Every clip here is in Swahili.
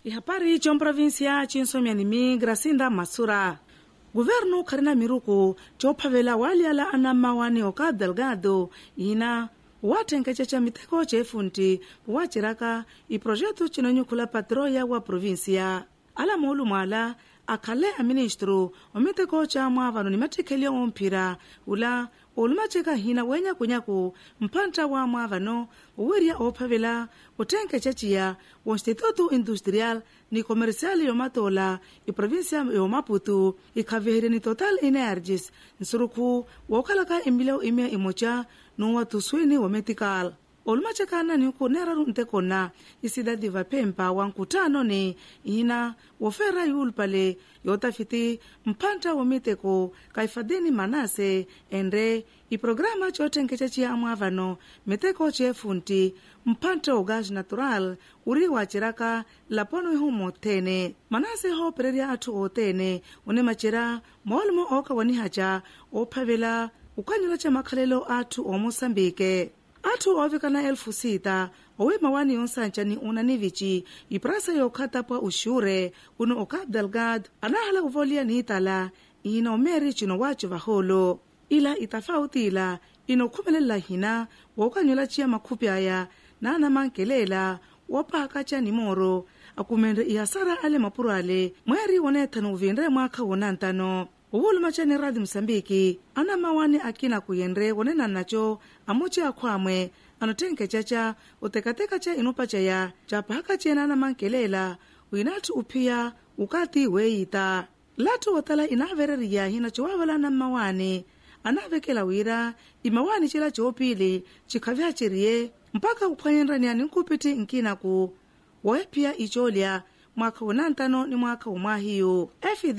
Ihapari chom provincia chinsomya nimi Gracinda Masura. Governo karina miruku chopavela waliala anamawani oka Delgado ina watenkechecha miteko chefunti wachiraka iprojeto chinonyukula patroya wa provincia. Ala molu mwala akale a ministro omiteko cha mwavano ni matikeli ompira ula olumacheka hina wenya kunyaku mpanta wa mwavano uwiria opavela utenkechechiya wa Instituto Industrial ni Comercial yomatola iprovincia yomaputu ikavihiri ni Total Energies nsuruku wakalaka imbileo imia imocha nuwa tuswini wa medical. Olumachekana ni ukuneraru ntekona isidadi vapempa wa nkutano ni ina wofera yulpale yotafiti mpanta wa miteko kaifadini manase endre iprograma chote nkechechi ya mwavano miteko chefunti mpanta o gaz natural uri wachiraka lapono ihumo tene manase ho preria atu o tene unemachira molmo oka wanihacha opavela ukanyula cha makhalelo atu o Mosambike. Atu ovikana 6,000 owema wani yonsancha ni unanivichi iprasa yokhatapwa ushure uno oka Delgado anahala uvolia ni itala ina omeri chino wacho vaholo ila itafautila ino kumelela hina wakanyula chia makupi aya na anamankelela wapakacha ni moro akumendre ihasara ale mapurale mweri wonetano uvindre mwaka wonantano. Uwulumacha ni Radio Msambiki ana mawani akina kuyendre wonena nacho amuchi akwamwe anotenkechacha utekateka cha inupacha ya chapahaka chena anamankelela uinatu upia ukati weita latu watala inavereriya hina chuwavala na mawani anavekela wira imawani chila chopili chikavya chirie mpaka upanyendra ni anikupiti nkina ku wepia icholia mwaka unantano ni mwaka umwahiyo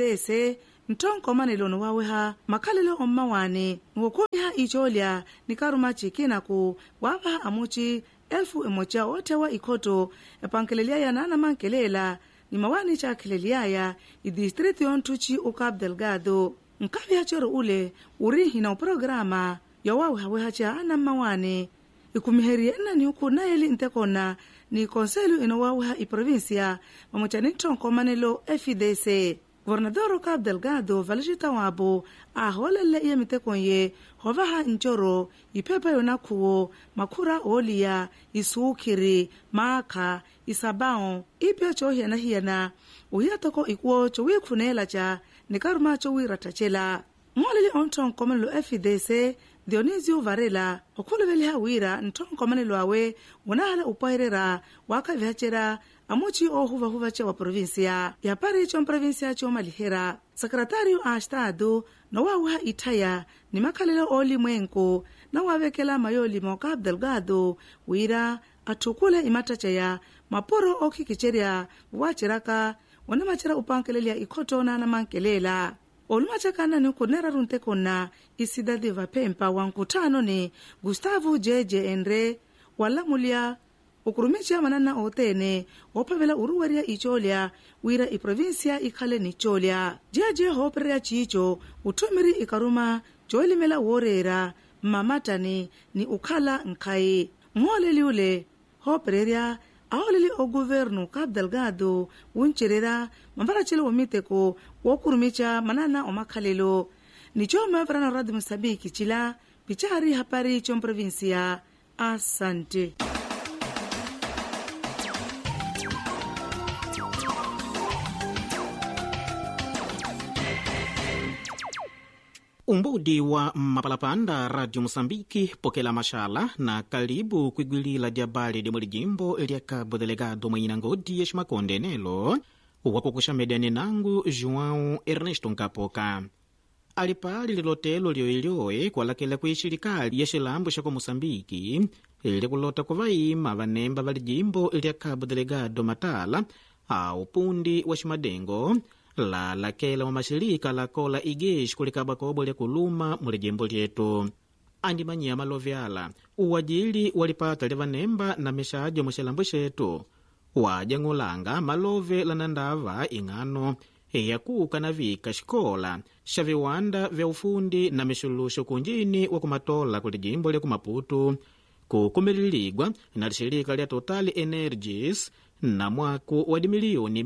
FDC ntonkomanelo waweha makalelo ommawane ngokumiha icholia nikaruma chikinaku wava amuchi 1,000 otewa ikoto epankelelia ya nana mankelela ni mawani chakelelia idistriti yontuchi uka Delgado nkavya choro ule urihi na programa ya waweha cha ana mawane ikumiheri enani uku naeli ntekona ni konselu ino waweha iprovincia mamuchani ntonkomanelo FDC. Gobernador Cabo Delgado Valijita Wabo aholele iya mitekonye hovaha nchoro ipepa yonakuo makura olia isukiri maka isabao ipya chohiana hiana uyatoko ikuo chowikunela cha nikaruma chowiratachela ngolele ontonkomanelo FDC Dionisio Varela okuleveli hawira ntonkomanelo awe unahala upairera wakavihachera amuchi ohuva cha wa provincia ya pari chom provincia choma lihera sekretario a estado no wawa itaya ni makalelo oli mwenko na wavekela mayoli moka Delgado wira atukule imatacha ya maporo okikicheria wachiraka wanamachira upankelelia ikoto na namankelela olumachakana ni kunera runtekona isidadi vapempa wa nkutano ni Gustavo Jeje Endre walamulia ukurumicha manana otene opavela uruwaria icholia wira iprovincia ikale ni cholia jeje hoperea chicho utumiri ikaruma choelimela worera mamatani ni ukala nkai ngoleli ule hoperea aoleli o governo Cabo Delgado uncherera mambara chile womiteko wokurumicha manana omakhalelo ni choma vrana Radio Msambiki chila pichari hapari chom provincia. Asante. Umbudi wa mapalapanda Radio Msambiki pokela mashala na karibu kwigwilila diabali di mulijimbo lya Cabo Delgado mweina ngodi ya shimakonde nelo wakukusha mediani nangu João Ernesto Nkapoka alipali lilotelo lyoilyoe kwalakela kuishirikali ya shilambu shako Msambiki ili kulota kuvaima vanemba valijimbo lya Cabo Delgado matala au pundi wa shimadengo la lakela wa mashirika la kola igeshi kulikaba kobo lya kuluma mulijimbo lyetu andimanyia malovyala uwajili walipata livanemba na meshajo mushilambu shetu wajangulanga malove lanandava ing'ano yakuka na vika shikola sha viwanda vya ufundi na mishulusho kunjini wa kumatola kulijimbo lya kumaputu kukumililigwa na shirika lya Total Energies na mwaku wa dimilioni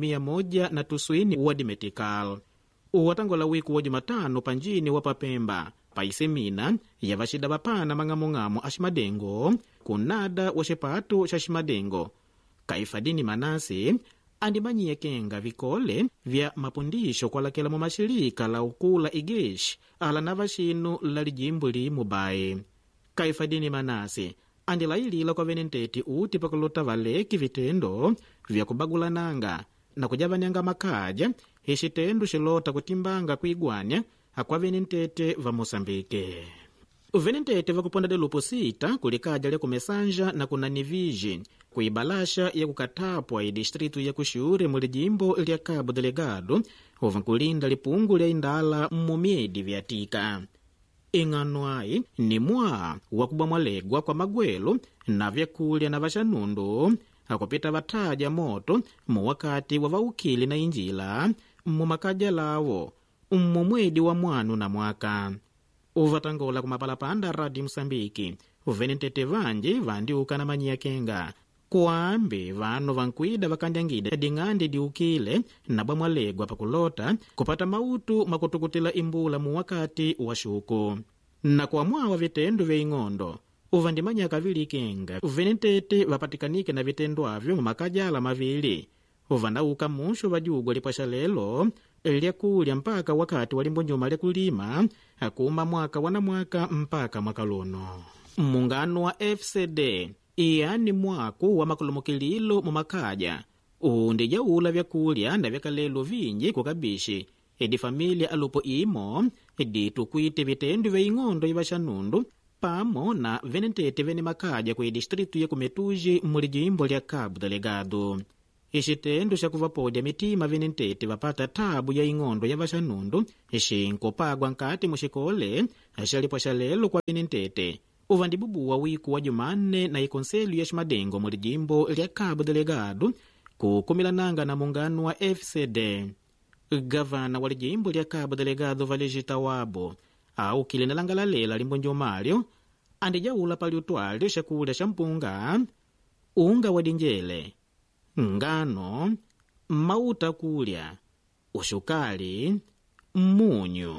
190 wa dimetikal. Watangola wiku wa Jumatano panjini wa Papemba paisemina ya vashida vapana mang'among'amo a Shimadengo kunada wa shipato sha Shimadengo. Kaifadini Manase andimanyiye kenga vikole vya mapundisho kwalakela mu mashirika la ukula igeshi ala na vashinu la lijimbo limu bae. Kaifadini Manase andilailila kwa venenteti uti pakulota valeki vitendo vya kubagulananga na kujavanyanga makaja hishitendo shilota kutimbanga kuigwanya akwa venentete va Mosambike. Venentete va kuponda de lupo 6 kulikaja lya kumesanja na kunaniviji kuibalasha ya kukatapwa distritu ya kushure muli jimbo lya Cabo Delgado ovankulinda lipungu lya indala mumiedi vyatika. Ing'ano ai ni mwa wakubwa mwalegwa kwa magwelo na vyakulya na vashanundu akupita vataja moto mu wakati wa vaukili na injila mu makaja lawo mu mwedi wa mwanu na mwaka. Uvatangola kumapalapanda Radio Msambiki venentete vanji vandiuka na manyiya kenga kuambi vano vankwida vakandangida ding'ande diukile na bwa mwalegwa pakulota kupata mautu makutukutila imbula mu wakati wa shuku. Na kwa mwawa vitendo vya ing'ondo uvandimanya kavili kenga venentete vapatikanike na vitendo avyo mu makajala mavili uvandauka musho vajugwa lipasha lelo lyakulya mpaka wakati walimbo nyuma lya kulima akuma mwaka wana mwaka mpaka mwaka luno. Mungano wa FCD iyani mwaku wa makulumukililo mu makaja undija ula vyakulya na vyakalelo vinji kukabishi edi familia alupo imo edi tukwite vitendo vya ing'ondo ivashanundu pamo na venentete vene makaja ku distritu ya Kumetuji muli jimbo lya Cabo Delgado. Ishitendo sha kuvapodya mitima venentete vapata tabu ya ing'ondo ya vashanundu ishinkopagwa nkati mushikole ashalipo shalelo kwa venentete uvandibubuwa wiku wa Jumanne na ikonselu ya Shimadengo muli jimbo lya Cabo Delgado kukumilananga na mungano wa FCD. Gavana wa jimbo lya Cabo Delgado Valegita Wabo au kile nalangalalela limbonjo malyo andijaula pali utwalyo shakulya shampunga unga wa dinjele ngano mauta kulya ushukali munyu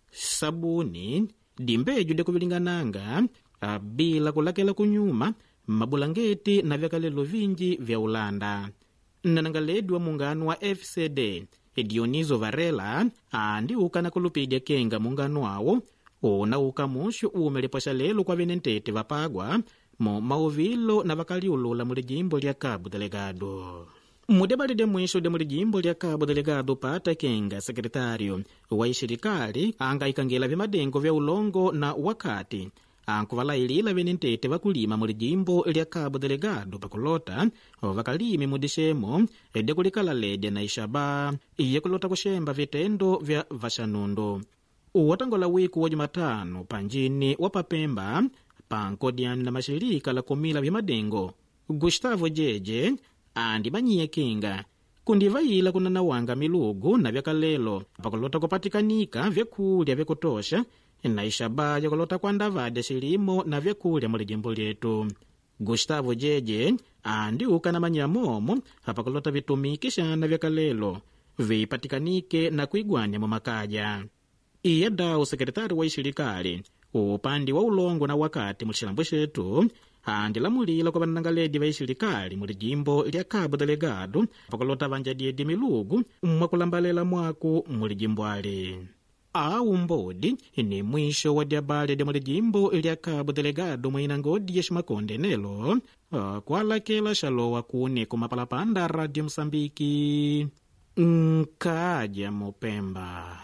sabuni dimbeju de kuvilingananga bila kulakela kunyuma mabulangeti na vyakalelo vinji vya Ulanda. Nanangaledi wa mungano wa FCD Dionizo Varela andiuka na kulupidya kenga mungano wawo unauka mushu umelipasha lelo kwa venentete vapagwa mu mauvilo na vakaliulula muli jimbo lya Cabo Delgado. Mudebali de mwisho de muli jimbo lya Cabo Delgado pata kenga sekretario wa ishirikali angaikangela vimadengo vya ulongo na wakati ankuvalailila venentete vakulima muli jimbo lya Cabo Delgado pakulota vakalimi mudishemo ede kulikala ledya na ishaba iye kulota kushemba vitendo vya vashanundu. Watangola wiku wa Jumatano panjini wa Papemba pankodiani na mashirika la kumila vimadengo Gustavo Jeje andimanyiye kenga kundivaila kunanawanga milugu na vyakalelo pakulota kupatikanika vyakulya vyakutosha na ishaba ya kulota kuandavadya shilimo na vyakulya muli jimbo lyetu. Gustavo Jeje andiuka na manya momo pakulota vitumikisha na vyakalelo vipatikanike na kuigwanya mu makaja. Iye dao sekretari wa ishirikali upandi wa ulongo na wakati mulishilambo shetu andilamulila kwa vanangaledi va ishirikali muli jimbo lya Cabo Delgado pakulota vanjadiedi milugu mwakulambalela mwaku muli jimbo ali. Au mbodi ni mwisho wa diabale de muli jimbo lya Cabo Delgado mwina ngodi ya Shimakonde nelo kwa lakela shalowa kuni kumapalapanda Radio Msambiki nkaja Mupemba.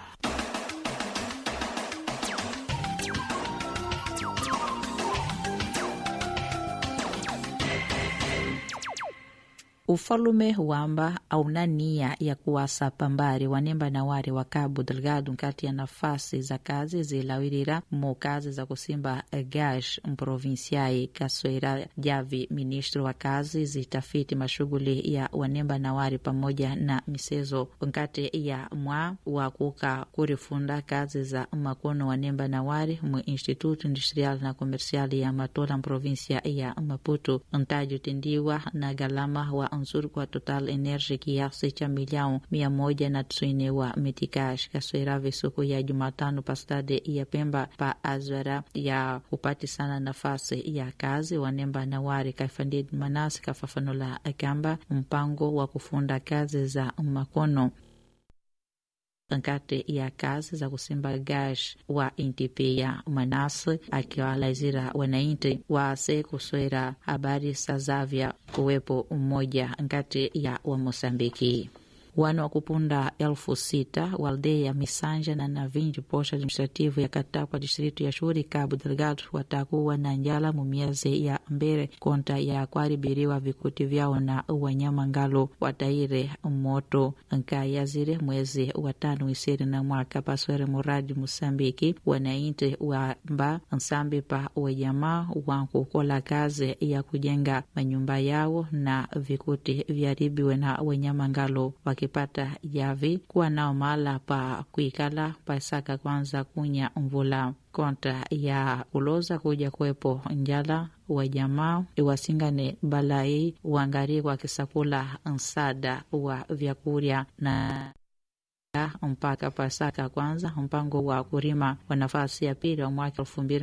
Ufalume wamba auna nia ya kuwasa pambari wanemba na wari wa Cabo Delgado nkati ya nafasi za kazi zilawirira mu kazi za kusimba gás mprovinsiai Casoeira Javi. Ministro wa kazi zitafiti mashughuli ya wanemba na wari pamoja na misezo nkati ya mwa wa kuka kurifunda kazi za makono wanemba na wari mu Instituto Industrial na Komersiali ya Matola provinsia ya Maputo ntaji utendiwa na galama wa ansuru kwa Total Energy kiasi cha milioni 190 wa metikash. Casoeira visuku ya Jumatano pastade ya Pemba pa azwara ya kupati sana nafasi ya kazi wanemba na wari. Kaifandid Manasi kafafanula akamba mpango wa kufunda kazi za makono nkati ya kazi za kusimba gás wa intipe ya Manase akiwalaizira wanainti wase kuswera habari sazavya kuwepo mmoja nkati ya wa Mosambiki. Wanu wa kupunda 6,000 wa aldeia ya Misanja na Navinji posha administrativu ya Katakwa distritu ya Shuri Cabo Delgado watakuwa na njala mumiezi ya mbere konta ya kuharibiriwa vikuti vyao na wanyama ngalo wataire moto nkayazire mwezi wa 5 isiri na mwaka. Paswere Muradi Musambiki wanainte wamba nsambi pa wajamaa wankukola kazi ya kujenga manyumba yao na vikuti vyaribiwe na wanyama ngalo wakipata yavi kuwa nao mahala pa kuikala pasaka kwanza kunya mvula konta ya uloza kuja kuwepo njala wa jamaa iwasingane balai uangari kwa kisakula nsada wa vyakuria na mpaka pasaka kwanza. Mpango wa kurima wa nafasi ya pili wa mwaka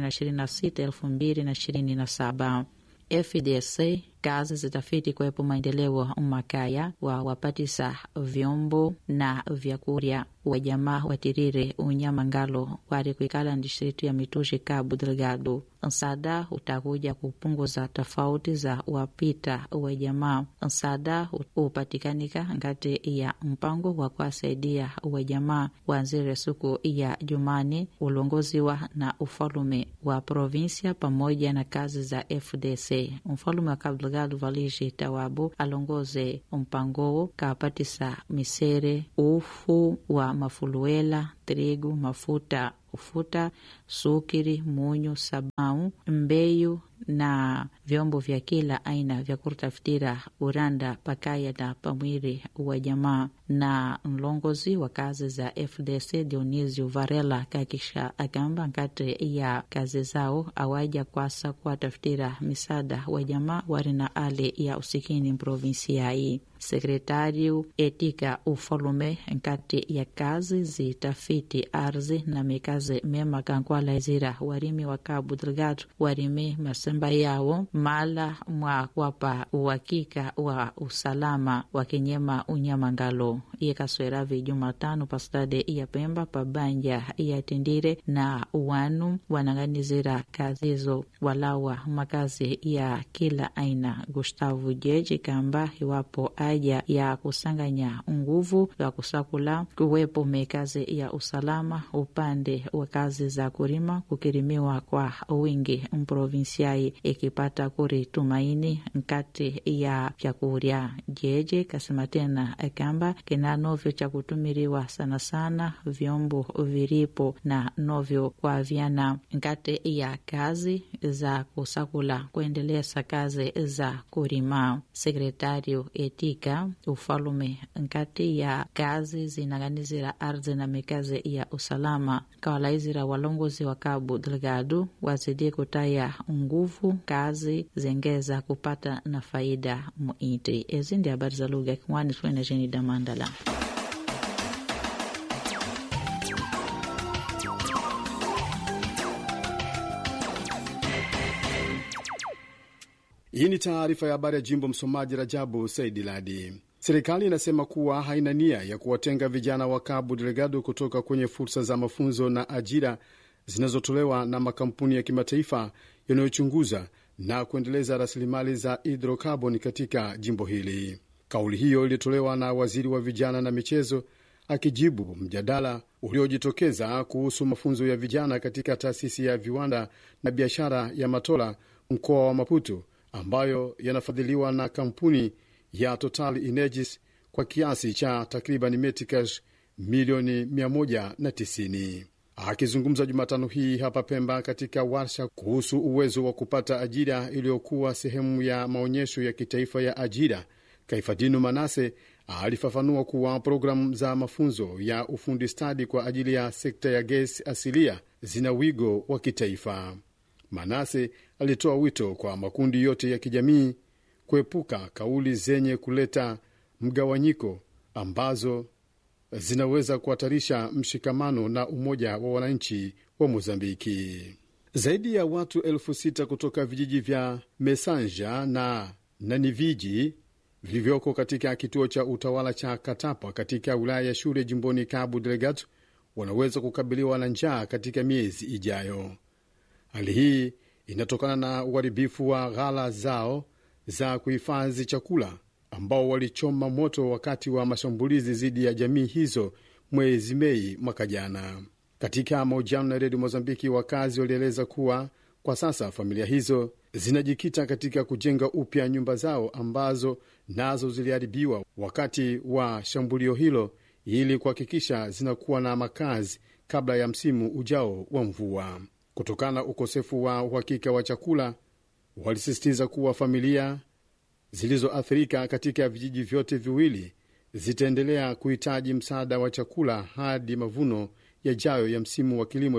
2026-2027. FDC kazi zitafiti kuwepo maendeleo makaya wa wapatisa vyombo na vyakuria wa jamaa watirire unyama ngalo wari kuikala distritu ya Mitushi Cabo Delgado. Nsada utakuja kupunguza tofauti za wapita wa jamaa. Nsada upatikanika ngati ya mpango wa kuwasaidia wa jamaa wanzire suku ya Jumani ulongoziwa na ufalume wa provinsia pamoja na kazi za FDC. Mfalume wa Cabo Delgado Valishi Tawabu alongoze mpango kapatisa misere ufu wa mafuluela, trigu, mafuta, ufuta, sukiri, munyu, sabau, mbeyu na vyombo vya kila aina vya kutafutira uranda pakaya na pamwiri wa jamaa. Na mlongozi wa kazi za FDC Dionisio Varela kakisha akamba nkati ya kazi zao awaja kwasa kuwatafutira misada wa jamaa wari na ale ya usikini provinsiai. Sekretario etika ufalume nkati ya kazi zitafiti ardhi na mikazi mema kankwala izira warimi wa Cabo Delgado warimi masemba yao mala mwa kwapa uhakika wa usalama wakinyema unyama ngalo. Iye Casoeira Jumatano pastade ya Pemba pabanja ya tindire na wanu wananganizira kazizo walawa makazi ya kila aina. Gustavo Jeji kamba iwapo aja ya kusanganya nguvu ya kusakula kuwepo mekazi ya usalama upande wa kazi za kurima kukirimiwa kwa wingi mprovinsiai ikipata kuri tumaini nkati ya vyakuria. Jeje kasema tena akamba kina novyo cha kutumiriwa sana sana vyombo viripo na novyo kwa vyana nkati ya kazi za kusakula kuendeleza kazi za kurima. Sekretario etika ufalume nkati ya kazi zinaganizira ardhi na mikazi ya usalama kawalaizira walongozi wa Cabo Delgado wazidi kutaya nguvu kazi zengeza kupata na faida muinti. Ezindi habari za lugha kwani tuena jeni damandala. Hii ni taarifa ya habari ya jimbo. Msomaji Rajabu Saidi Ladi. Serikali inasema kuwa haina nia ya kuwatenga vijana wa Cabo Delgado kutoka kwenye fursa za mafunzo na ajira zinazotolewa na makampuni ya kimataifa yanayochunguza na kuendeleza rasilimali za hidrokarboni katika jimbo hili. Kauli hiyo ilitolewa na waziri wa vijana na michezo akijibu mjadala uliojitokeza kuhusu mafunzo ya vijana katika taasisi ya viwanda na biashara ya Matola mkoa wa Maputo ambayo yanafadhiliwa na kampuni ya Total Energies kwa kiasi cha takriban metikash milioni 190. Akizungumza Jumatano hii hapa Pemba katika warsha kuhusu uwezo wa kupata ajira iliyokuwa sehemu ya maonyesho ya kitaifa ya ajira, Kaifadino Manase alifafanua kuwa programu za mafunzo ya ufundi stadi kwa ajili ya sekta ya gesi asilia zina wigo wa kitaifa. Manase alitoa wito kwa makundi yote ya kijamii kuepuka kauli zenye kuleta mgawanyiko ambazo zinaweza kuhatarisha mshikamano na umoja wa wananchi wa Mozambiki. Zaidi ya watu 6,000 kutoka vijiji vya Mesanja na Naniviji vilivyoko katika kituo cha utawala cha Katapa katika wilaya ya Shure jimboni Cabo Delgado wanaweza kukabiliwa na njaa katika miezi ijayo. Hali hii inatokana na uharibifu wa ghala zao za kuhifadhi chakula ambao walichoma moto wakati wa mashambulizi dhidi ya jamii hizo mwezi Mei mwaka jana. Katika mahojiano na redio Mozambiki, wakazi walieleza kuwa kwa sasa familia hizo zinajikita katika kujenga upya nyumba zao ambazo nazo ziliharibiwa wakati wa shambulio hilo ili kuhakikisha zinakuwa na makazi kabla ya msimu ujao wa mvua. Kutokana na ukosefu wa uhakika wa chakula, walisisitiza kuwa familia zilizoathirika katika vijiji vyote viwili zitaendelea kuhitaji msaada wa chakula hadi mavuno yajayo ya msimu wa kilimo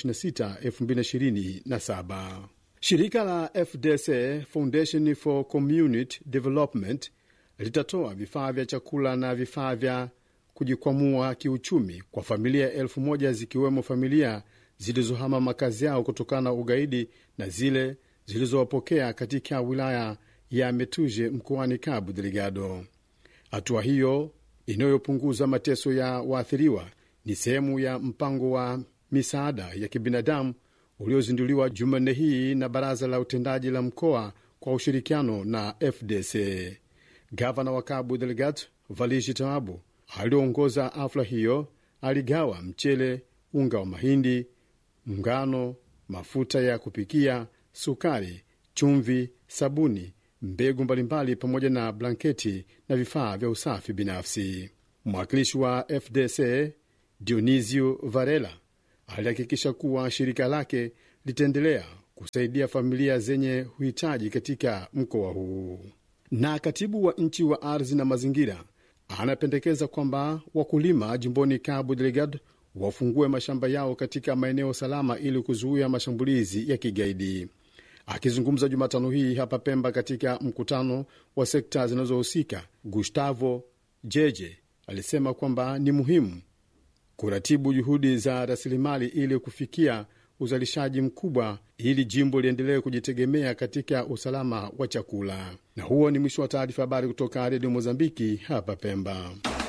2026-2027. Shirika la FDC, Foundation for Community Development, litatoa vifaa vya chakula na vifaa vya kujikwamua kiuchumi kwa familia 1,000 zikiwemo familia zilizohama makazi yao kutokana na ugaidi na zile zilizowapokea katika wilaya ya Metuje mkoani Cabo Delgado. Hatua hiyo inayopunguza mateso ya waathiriwa ni sehemu ya mpango wa misaada ya kibinadamu uliozinduliwa Jumanne hii na baraza la utendaji la mkoa kwa ushirikiano na FDC. Gavana wa Cabo Delgado Valishi Taabu aliongoza hafla hiyo aligawa mchele, unga wa mahindi, ngano, mafuta ya kupikia, sukari, chumvi, sabuni, mbegu mbalimbali pamoja na blanketi na vifaa vya usafi binafsi. Mwakilishi wa FDC Dionisio Varela alihakikisha kuwa shirika lake litaendelea kusaidia familia zenye uhitaji katika mkoa huu. Na katibu wa nchi wa ardhi na mazingira anapendekeza kwamba wakulima jimboni Cabo Delgado wafungue mashamba yao katika maeneo salama ili kuzuia mashambulizi ya kigaidi. Akizungumza Jumatano hii hapa Pemba katika mkutano wa sekta zinazohusika, Gustavo Jeje alisema kwamba ni muhimu kuratibu juhudi za rasilimali ili kufikia uzalishaji mkubwa ili jimbo liendelee kujitegemea katika usalama wa chakula. Na huo ni mwisho wa taarifa habari kutoka redio Mozambiki hapa Pemba.